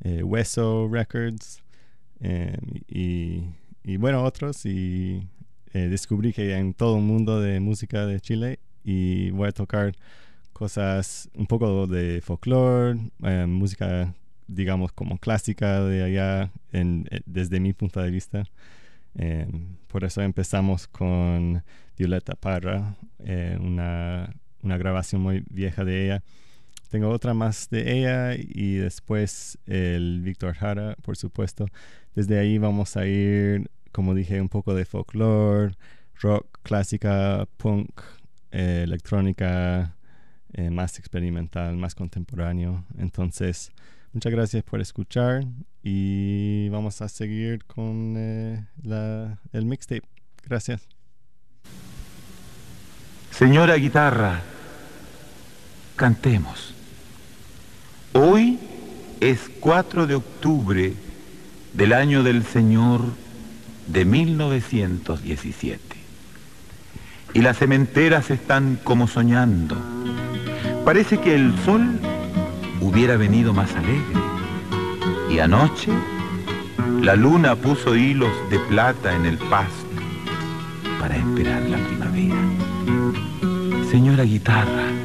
Hueso Records, y bueno, otros. Y descubrí que en todo el mundo de música de Chile, y voy a tocar cosas un poco de folclore, música, digamos, como clásica de allá, desde mi punto de vista. Por eso empezamos con Violeta Parra, una grabación muy vieja de ella. Tengo otra más de ella, y después el Víctor Jara, por supuesto. Desde ahí vamos a ir, como dije, un poco de folclore, rock, clásica, punk, electrónica, más experimental, más contemporáneo. Entonces, muchas gracias por escuchar, y vamos a seguir con el mixtape. Gracias. Señora guitarra, cantemos. Hoy es 4 de octubre del año del Señor de 1917. Y las cementeras están como soñando. Parece que el sol hubiera venido más alegre. Y anoche la luna puso hilos de plata en el pasto para esperar la primavera. Señora guitarra,